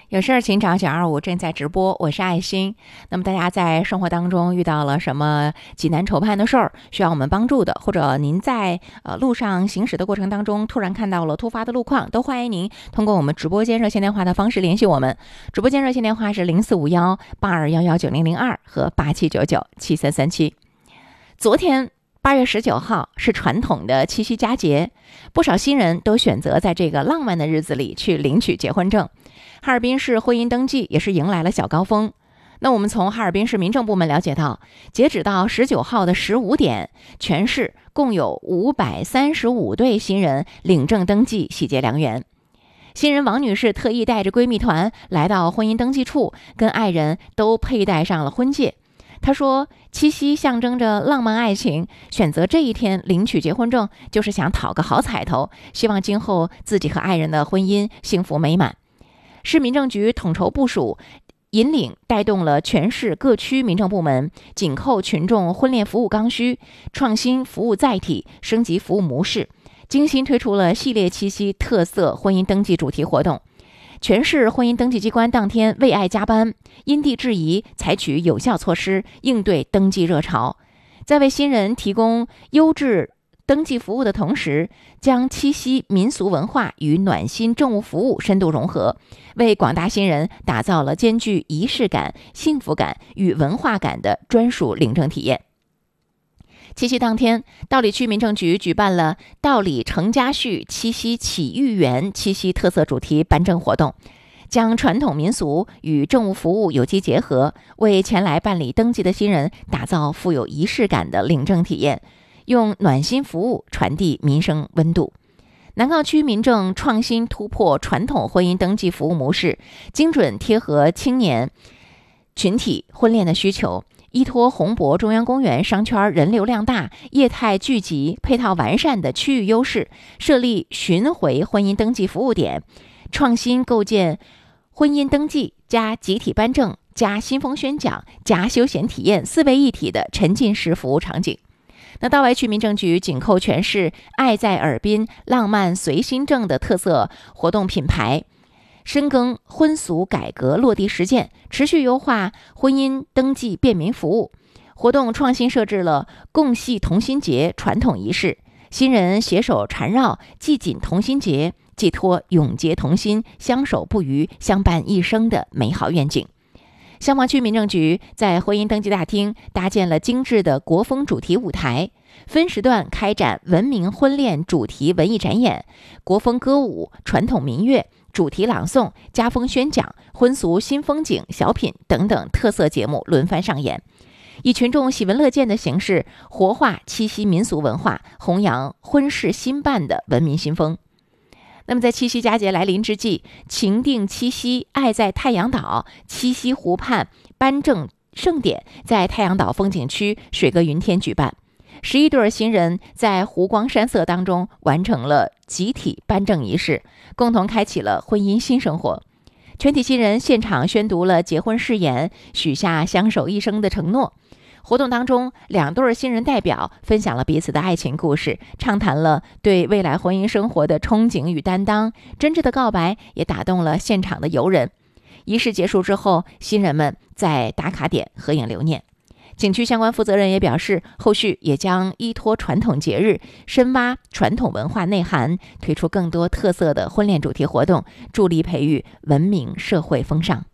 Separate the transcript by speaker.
Speaker 1: 有事儿请找925，正在直播，我是爱心。那么大家在生活当中遇到了什么急难愁盼的事儿，需要我们帮助的，或者您在路上行驶的过程当中突然看到了突发的路况，都欢迎您通过我们直播间热线电话的方式联系我们。直播间热线电话是045182119002和87997337。昨天8月19号是传统的七夕佳节，不少新人都选择在这个浪漫的日子里去领取结婚证。哈尔滨市婚姻登记也是迎来了小高峰。那我们从哈尔滨市民政部门了解到，截止到19号的15点，全市共有535对新人领证登记喜结良缘。新人王女士特意带着闺蜜团来到婚姻登记处，跟爱人都佩戴上了婚戒。她说，七夕象征着浪漫爱情，选择这一天领取结婚证，就是想讨个好彩头，希望今后自己和爱人的婚姻幸福美满。市民政局统筹部署，引领带动了全市各区民政部门紧扣群众婚恋服务刚需，创新服务载体，升级服务模式，精心推出了系列七夕特色婚姻登记主题活动。全市婚姻登记机关当天为爱加班，因地制宜采取有效措施应对登记热潮，在为新人提供优质登记服务的同时，将七夕民俗文化与暖心政务服务深度融合，为广大新人打造了兼具仪式感、幸福感与文化感的专属领证体验。七夕当天，道里区民政局举办了道里程家序七夕祈育园七夕特色主题颁证活动，将传统民俗与政务服务有机结合，为前来办理登记的新人打造富有仪式感的领证体验，用暖心服务传递民生温度。南岗区民政创新突破传统婚姻登记服务模式，精准贴合青年群体婚恋的需求，依托红博中央公园商圈人流量大、业态聚集、配套完善的区域优势，设立巡回婚姻登记服务点，创新构建婚姻登记加集体颁证加新风宣讲加休闲体验4位一体的沉浸式服务场景。那道外区民政局紧扣全市爱在耳滨浪漫随心证的特色活动品牌，深耕婚俗改革落地实践，持续优化婚姻登记便民服务。活动创新设置了共系同心结传统仪式，新人携手缠绕系紧同心结，寄托永结同心、相守不渝、相伴一生的美好愿景。香坊区民政局在婚姻登记大厅搭建了精致的国风主题舞台，分时段开展文明婚恋主题文艺展演、国风歌舞、传统民乐、主题朗诵、家风宣讲、婚俗新风景小品等等特色节目轮番上演，以群众喜闻乐见的形式活化七夕民俗文化，弘扬婚事新办的文明新风。那么在七夕佳节来临之际，情定七夕爱在太阳岛七夕湖畔颁证盛典在太阳岛风景区水阁云天举办，11对新人在湖光山色当中完成了集体颁证仪式，共同开启了婚姻新生活。全体新人现场宣读了结婚誓言，许下相守一生的承诺。活动当中，2对新人代表分享了彼此的爱情故事，畅谈了对未来婚姻生活的憧憬与担当，真挚的告白也打动了现场的游人。仪式结束之后，新人们在打卡点合影留念。景区相关负责人也表示，后续也将依托传统节日，深挖传统文化内涵，推出更多特色的婚恋主题活动，助力培育文明社会风尚。